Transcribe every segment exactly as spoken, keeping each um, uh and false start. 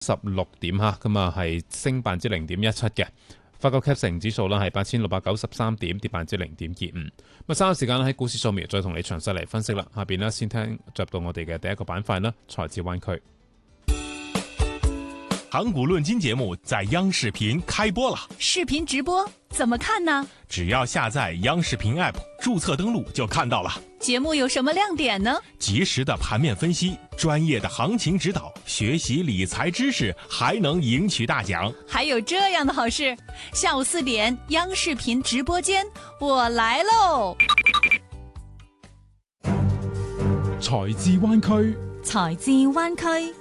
十六點嚇，咁啊係升百分之零點一七嘅。法國 C A C 成指數啦係八千六百九十三點，跌百分之零點二五。咁啊，稍後時間喺股市掃描，再同你詳細嚟分析啦。下邊呢，先聽入到我哋嘅第一個板塊啦，財智灣區。 港股論金節目在央視頻開播了， 視頻直播怎麼看呢？ 只要下載央視頻 App， 註冊登錄就看到了。 節目有什麼亮點呢？ 及時的盤面分析，專業的行情指導，學習理財知識，還能贏取大獎。 還有這樣的好事，下午四點央視頻直播間，我來嘍！ 財智灣區， 財智灣區。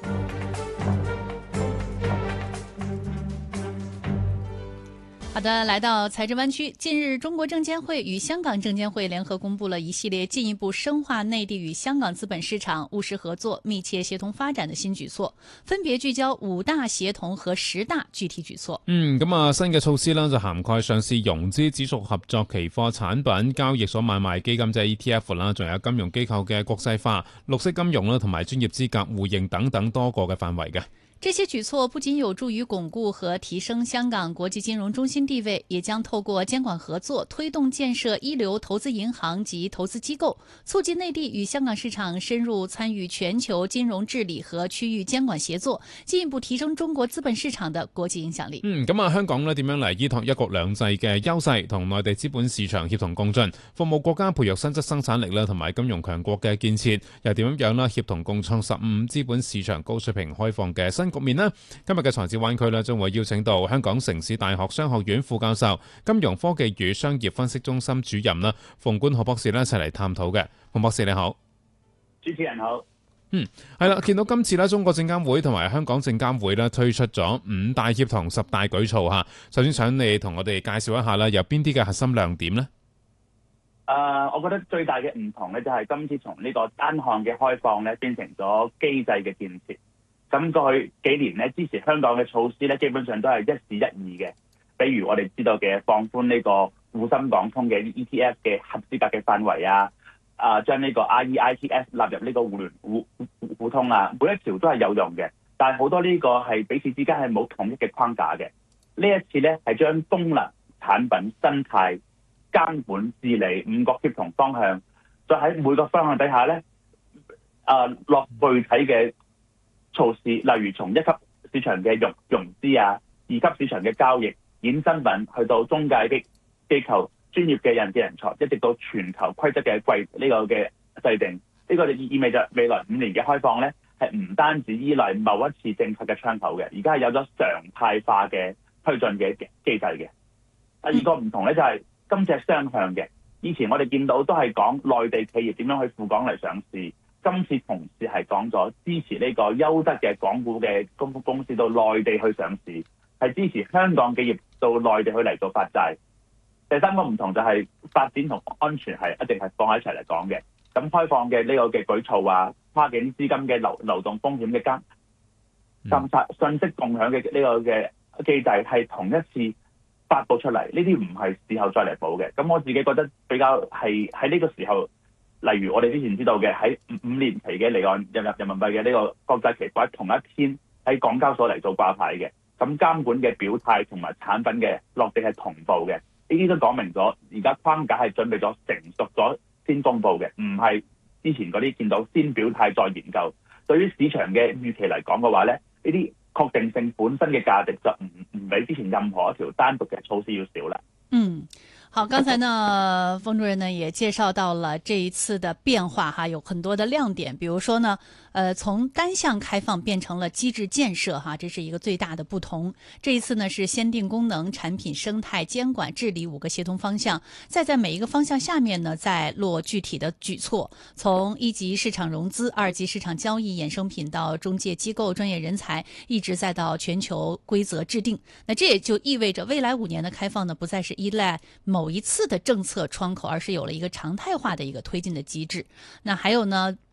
好的，來到財智灣區。近日，中國證監會與香港證監會聯合公布了一系列進一步深化內地與香港資本市場務實合作、密切協同發展的新舉措，分別聚焦五大協同和十大具體舉措。 嗯，咁啊，新嘅措施呢就涵蓋上市融資、指數合作、期貨產品、交易所買賣基金即係 E T F 啦，仲有金融機構嘅國際化、綠色金融啦，同埋專業資格互認等等多個嘅範圍嘅。 這些舉措不僅有助於鞏固和提升香港國際金融中心地位，也將透過監管合作推動建設一流投資銀行及投資機構，促進內地與香港市場深入參與全球金融治理和區域監管協作，進一步提升中國資本市場的國際影響力。 嗯，咁啊，香港呢點樣嚟依託一國兩制嘅優勢，同內地資本市場協同共進，服務國家培育新質生產力啦，同埋金融強國嘅建設，又點樣樣啦協同共創十五資本市場高水平開放嘅新局面呢？今日嘅財智灣區呢，將會邀請到香港城市大學商學院副教授、金融科技與商業分析中心主任啦，馮冠豪博士呢一齊嚟探討嘅。馮博士你好。 主持人好。 嗯，係啦，見到今次呢，中國證監會同埋香港證監會呢推出咗五大協同十大舉措嚇。首先想你同我哋介紹一下啦，有邊啲嘅核心亮點呢？ 誒、呃，我覺得最大嘅唔同呢，就係今次從呢個單項嘅開放呢，變成咗機制嘅建設。咁過去幾年咧，支持香港嘅措施咧，基本上都係一時一議嘅。比如我哋知道嘅放寬呢個滬深港通嘅 E T F 嘅合資格嘅範圍啊，啊將呢個 R E I T S 納入呢個互聯互互互通啊，每一條都係有用嘅。但係好多呢個係彼此之間係冇統一嘅框架嘅。呢一次咧係將功能、產品、生態、監管、治理五個協同方向，再喺每個方向底下咧，啊落具體嘅措施，例如從一級市場嘅融融資啊，二級市場嘅交易、衍生品，去到中介的機構、專業嘅人嘅人才，一直到全球規則嘅規呢個嘅制定，呢、這個就意味着未來五年嘅開放咧，係唔單止依賴某一次政策嘅窗口嘅，而家係有咗常態化嘅推進嘅機制嘅。第二個唔同咧就係、是、今次係雙向嘅，以前我哋見到都係講內地企業點樣去赴港嚟上市。今次同時係講咗支持呢個優質嘅港股嘅公公司到內地去上市，係支持香港企業到內地去嚟做發債。第三個唔同就係發展同安全係一定係放喺一齊嚟講嘅。咁開放嘅呢個嘅舉措啊，跨境資金嘅流流動風險嘅監監察、信息共享嘅呢個嘅機制係同一次發布出嚟，呢啲唔係事後再嚟補嘅。咁我自己覺得比較係喺呢個時候。例如我哋之前知道嘅喺五年期嘅離岸人入人民幣嘅呢個國際期貨同一天喺港交所嚟做掛牌嘅，咁監管嘅表態同埋產品嘅落地係同步嘅，呢啲都講明咗而家框架係準備咗成熟咗先公布嘅，唔係之前嗰啲見到先表態再研究。對於市場嘅預期嚟講嘅話咧，呢啲確定性本身嘅價值就唔唔比之前任何一條單獨嘅措施要少啦。 嗯。好，剛才呢，馮主任呢也介紹到了這一次的變化哈，有很多的亮點，比如說呢，呃，從單向開放變成了機制建設哈，這是一個最大的不同。這一次呢是先定功能、產品生態、監管、治理五個協同方向，再在每一個方向下面呢再落具體的舉措，從一級市場融資、二級市場交易、衍生品到中介機構、專業人才，一直再到全球規則制定。那這也就意味着未來五年的開放呢，不再是依賴某某一次的政策窗口，而是有了一個常態化的一個推進的機制。那還有呢，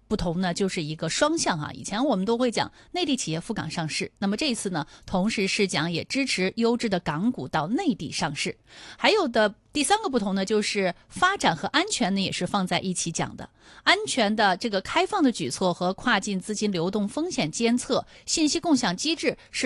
不同呢，就是一个双向啊。以前我们都会讲内地企业赴港上市，那么这一次呢，同时是讲也支持优质的港股到内地上市。还有的第三个不同呢，就是发展和安全呢也是放在一起讲的。安全的这个开放的举措和跨境资金流动风险监测、信息共享机制是